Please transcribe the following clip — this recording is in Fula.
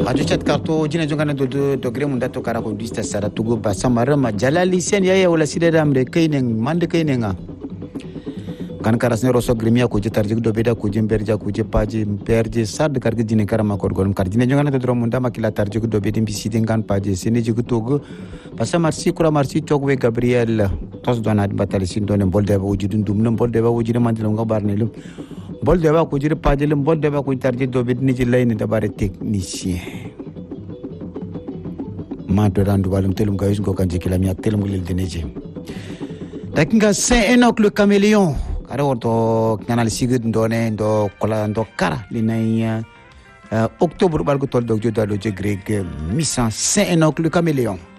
Radio chat karto jina jongana do dogre munda to kara ko dista sara tugo ba samarama jalali sen yaya wala sidada amre kainen mande kainenga kan karas ne roso grimia ko jitarji do beda ko jimberja ko je paji perje sad karge jine karama ko golum kar jine jongana do munda makila tarji do bedi bisidi kan paji sene jigu togo pasa marsi kura marsi togwe gabriel tos donat batali sin don bolde ba wujudun dum non bolde ba wujudun mandelo ngabarnelum bolde ba ko jire pajelum bolde ba ko tarji do bedi ni jilayni dabare technicien ma do randu walum telum gayus go kanje kilami ak telum lil deneje takinga Saint Enoch le caméléon kare woto kanal sigid ndone ndo kola ndo kara linay octobre balgo tol do jodo je greg mission Saint Enoch le caméléon